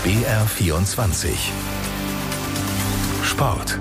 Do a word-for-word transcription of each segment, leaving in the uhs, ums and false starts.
B R vierundzwanzig Sport.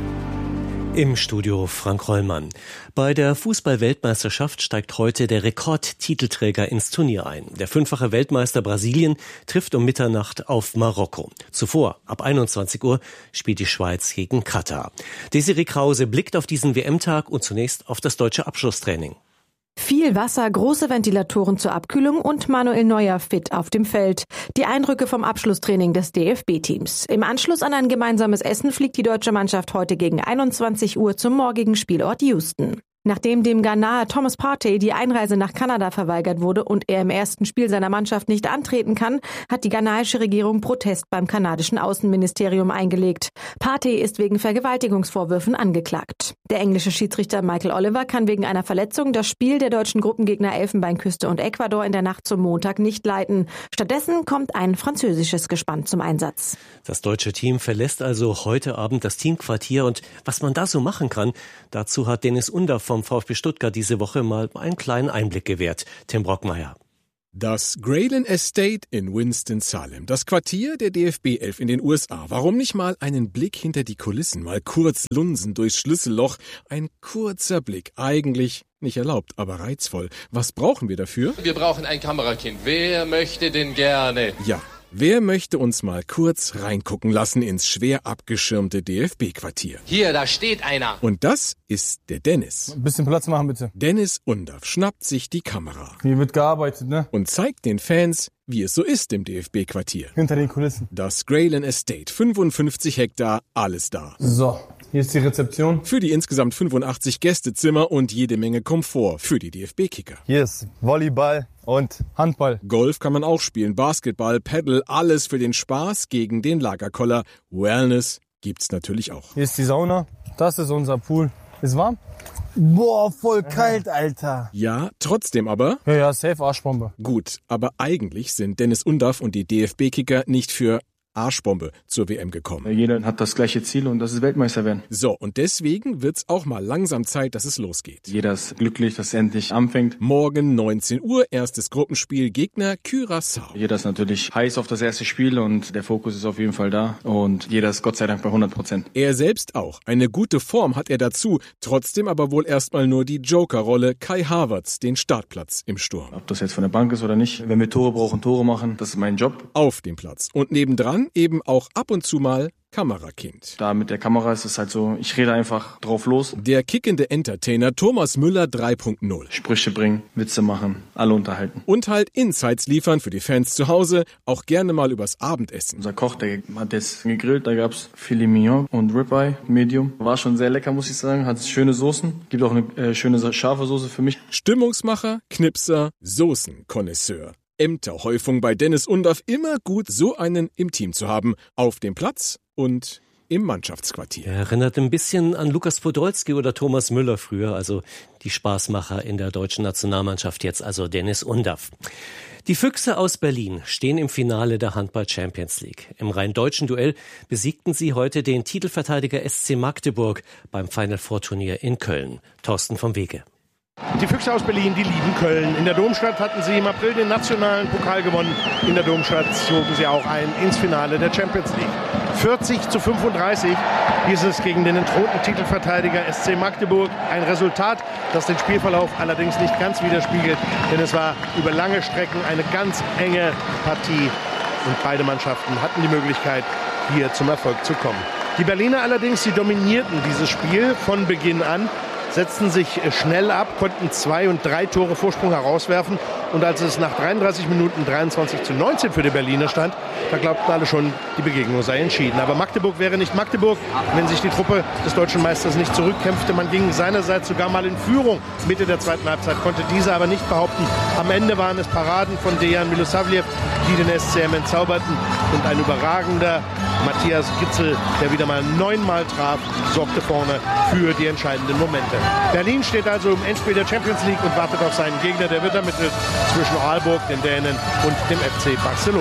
Im Studio Frank Rollmann. Bei der Fußball-Weltmeisterschaft steigt heute der Rekordtitelträger ins Turnier ein. Der fünffache Weltmeister Brasilien trifft um Mitternacht auf Marokko. Zuvor, ab einundzwanzig Uhr, spielt die Schweiz gegen Katar. Desiree Krause blickt auf diesen W M-Tag und zunächst auf das deutsche Abschlusstraining. Viel Wasser, große Ventilatoren zur Abkühlung und Manuel Neuer fit auf dem Feld. Die Eindrücke vom Abschlusstraining des D F B-Teams. Im Anschluss an ein gemeinsames Essen fliegt die deutsche Mannschaft heute gegen einundzwanzig Uhr zum morgigen Spielort Houston. Nachdem dem Ghanaer Thomas Partey die Einreise nach Kanada verweigert wurde und er im ersten Spiel seiner Mannschaft nicht antreten kann, hat die ghanaische Regierung Protest beim kanadischen Außenministerium eingelegt. Partey ist wegen Vergewaltigungsvorwürfen angeklagt. Der englische Schiedsrichter Michael Oliver kann wegen einer Verletzung das Spiel der deutschen Gruppengegner Elfenbeinküste und Ecuador in der Nacht zum Montag nicht leiten. Stattdessen kommt ein französisches Gespann zum Einsatz. Das deutsche Team verlässt also heute Abend das Teamquartier und was man da so machen kann, dazu hat Dennis Under vom VfB Stuttgart diese Woche mal einen kleinen Einblick gewährt. Tim Brockmeier. Das Grayling Estate in Winston-Salem, das Quartier der D F B elf in den U S A. Warum nicht mal einen Blick hinter die Kulissen, mal kurz lunsen durchs Schlüsselloch? Ein kurzer Blick, eigentlich nicht erlaubt, aber reizvoll. Was brauchen wir dafür? Wir brauchen ein Kamerakind. Wer möchte denn gerne? Ja. Wer möchte uns mal kurz reingucken lassen ins schwer abgeschirmte D F B-Quartier? Hier, da steht einer. Und das ist der Dennis. Ein bisschen Platz machen, bitte. Dennis Undaff schnappt sich die Kamera. Hier wird gearbeitet, ne? Und zeigt den Fans, wie es so ist im D F B-Quartier. Hinter den Kulissen. Das Grayling Estate, fünfundfünfzig Hektar, alles da. So, hier ist die Rezeption. Für die insgesamt fünfundachtzig Gästezimmer und jede Menge Komfort für die D F B-Kicker. Hier ist Volleyball und Handball. Golf kann man auch spielen, Basketball, Paddle, alles für den Spaß gegen den Lagerkoller. Wellness gibt's natürlich auch. Hier ist die Sauna, das ist unser Pool. Ist warm? Boah, voll kalt, Alter. Ja, trotzdem aber... Ja, ja, safe Arschbombe. Gut, aber eigentlich sind Dennis Undaff und die D F B-Kicker nicht für Arschbombe zur W M gekommen. Jeder hat das gleiche Ziel und das ist Weltmeister werden. So, und deswegen wird's auch mal langsam Zeit, dass es losgeht. Jeder ist glücklich, dass es endlich anfängt. Morgen neunzehn Uhr, erstes Gruppenspiel, Gegner Curaçao. Jeder ist natürlich heiß auf das erste Spiel und der Fokus ist auf jeden Fall da und jeder ist Gott sei Dank bei hundert Prozent. Er selbst auch. Eine gute Form hat er dazu, trotzdem aber wohl erstmal nur die Joker-Rolle Kai Havertz, den Startplatz im Sturm. Ob das jetzt von der Bank ist oder nicht, wenn wir Tore brauchen, Tore machen, das ist mein Job. Auf dem Platz und nebendran eben auch ab und zu mal Kamerakind. Da mit der Kamera ist es halt so, ich rede einfach drauf los. Der kickende Entertainer Thomas Müller drei Punkt null. Sprüche bringen, Witze machen, alle unterhalten. Und halt Insights liefern für die Fans zu Hause, auch gerne mal übers Abendessen. Unser Koch, der hat jetzt gegrillt, da gab's Filet Mignon und Ribeye, Medium. War schon sehr lecker, muss ich sagen, hat schöne Soßen. Gibt auch eine äh, schöne scharfe Soße für mich. Stimmungsmacher, Knipser, Soßenkonnoisseur. Ämterhäufung bei Dennis Undaff, immer gut, so einen im Team zu haben. Auf dem Platz und im Mannschaftsquartier. Er erinnert ein bisschen an Lukas Podolski oder Thomas Müller früher, also die Spaßmacher in der deutschen Nationalmannschaft, jetzt also Dennis Undaff. Die Füchse aus Berlin stehen im Finale der Handball-Champions League. Im rein deutschen Duell besiegten sie heute den Titelverteidiger S C Magdeburg beim Final-Four-Turnier in Köln. Thorsten vom Wege. Die Füchse aus Berlin, die lieben Köln. In der Domstadt hatten sie im April den nationalen Pokal gewonnen. In der Domstadt zogen sie auch ein ins Finale der Champions League. vierzig zu fünfunddreißig hieß es gegen den entthronten Titelverteidiger S C Magdeburg. Ein Resultat, das den Spielverlauf allerdings nicht ganz widerspiegelt, denn es war über lange Strecken eine ganz enge Partie. Und beide Mannschaften hatten die Möglichkeit, hier zum Erfolg zu kommen. Die Berliner allerdings, sie dominierten dieses Spiel von Beginn an, setzten sich schnell ab, konnten zwei und drei Tore Vorsprung herauswerfen. Und als es nach dreiunddreißig Minuten dreiundzwanzig zu neunzehn für die Berliner stand, da glaubten alle schon, die Begegnung sei entschieden. Aber Magdeburg wäre nicht Magdeburg, wenn sich die Truppe des deutschen Meisters nicht zurückkämpfte. Man ging seinerseits sogar mal in Führung Mitte der zweiten Halbzeit, konnte diese aber nicht behaupten. Am Ende waren es Paraden von Dejan Milosavljev, die den S C M entzauberten. Und ein überragender Matthias Gitzel, der wieder mal neunmal traf, sorgte vorne für die entscheidenden Momente. Berlin steht also im Endspiel der Champions League und wartet auf seinen Gegner. Der wird ermittelt zwischen Aalborg, den Dänen, und dem F C Barcelona.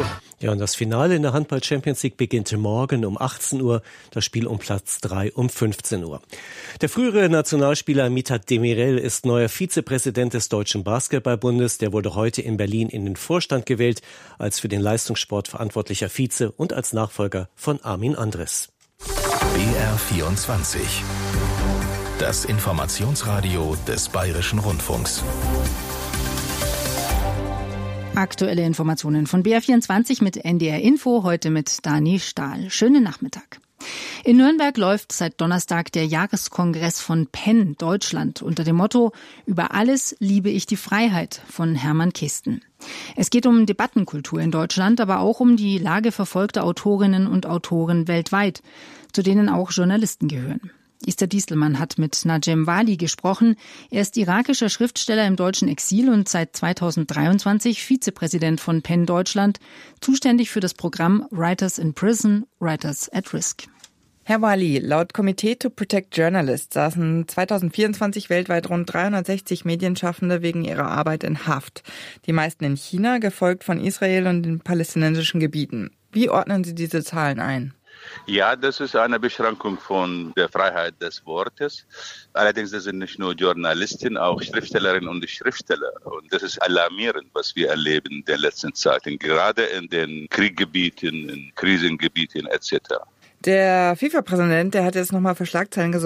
Ja, und das Finale in der Handball-Champions League beginnt morgen um achtzehn Uhr, das Spiel um Platz drei um fünfzehn Uhr. Der frühere Nationalspieler Mithat Demirel ist neuer Vizepräsident des Deutschen Basketballbundes. Der wurde heute in Berlin in den Vorstand gewählt, als für den Leistungssport verantwortlicher Vize und als Nachfolger von Armin Andres. B R vierundzwanzig. Das Informationsradio des Bayerischen Rundfunks. Aktuelle Informationen von B R vierundzwanzig mit N D R Info, heute mit Dani Stahl. Schönen Nachmittag. In Nürnberg läuft seit Donnerstag der Jahreskongress von Penn Deutschland unter dem Motto „Über alles liebe ich die Freiheit" von Hermann Kisten. Es geht um Debattenkultur in Deutschland, aber auch um die Lage verfolgter Autorinnen und Autoren weltweit, zu denen auch Journalisten gehören. Esther Diestelmann hat mit Najem Wali gesprochen. Er ist irakischer Schriftsteller im deutschen Exil und seit zweitausenddreiundzwanzig Vizepräsident von Penn Deutschland, zuständig für das Programm Writers in Prison, Writers at Risk. Herr Wali, laut Committee to Protect Journalists saßen zweitausendvierundzwanzig weltweit rund dreihundertsechzig Medienschaffende wegen ihrer Arbeit in Haft. Die meisten in China, gefolgt von Israel und den palästinensischen Gebieten. Wie ordnen Sie diese Zahlen ein? Ja, das ist eine Beschränkung von der Freiheit des Wortes. Allerdings das sind nicht nur Journalisten, auch Schriftstellerinnen und Schriftsteller. Und das ist alarmierend, was wir erleben in der letzten Zeit, gerade in den Krieggebieten, in Krisengebieten et cetera. Der FIFA-Präsident, der hat jetzt nochmal für Schlagzeilen gesorgt.